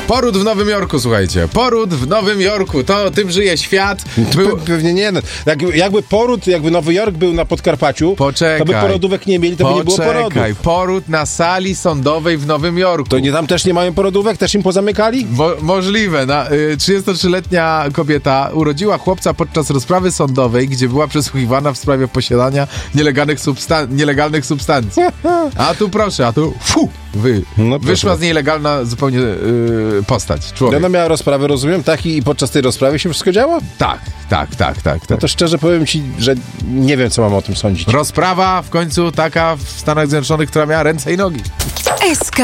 Poród w Nowym Jorku, słuchajcie. Poród w Nowym Jorku, to tym żyje świat. Pewnie nie. No. Jakby Nowy Jork był na Podkarpaciu, to by porodówek nie mieli, to by nie było porodów. Poród na sali sądowej w Nowym Jorku. To tam też nie mają porodówek? Też im pozamykali? Możliwe. 33-letnia kobieta urodziła chłopca podczas rozprawy sądowej, gdzie była przesłuchiwana w sprawie posiadania nielegalnych substancji. A tu proszę, wyszła z niej legalna zupełnie postać, człowiek. Ona miała rozprawę, rozumiem, tak? I podczas tej rozprawy się wszystko działo? Tak. No to szczerze powiem ci, że nie wiem, co mam o tym sądzić. Rozprawa w końcu taka w Stanach Zjednoczonych, która miała ręce i nogi. SK